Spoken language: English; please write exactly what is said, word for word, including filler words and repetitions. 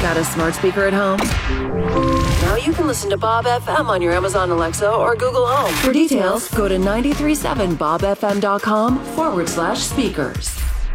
Got a smart speaker at home? Now you can listen to Bob F M on your Amazon Alexa or Google Home. For details, go to nine three seven bob f m dot com forward slash speakers.